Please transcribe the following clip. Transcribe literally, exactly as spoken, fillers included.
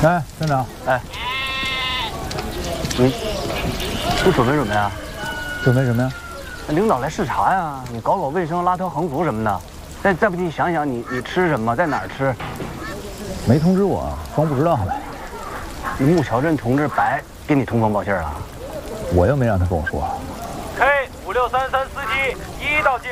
哎，站长， 哎，你你准备准备啊？ 准备什么呀？ 领导来视察呀，你搞搞卫生，拉条横幅什么的。再再不济，想想你你吃什么，在哪儿吃？ 没通知我，装不知道呗。 穆乔镇同志白给你通风报信了？ 我又没让他跟我说。 K 五六三三司机一到。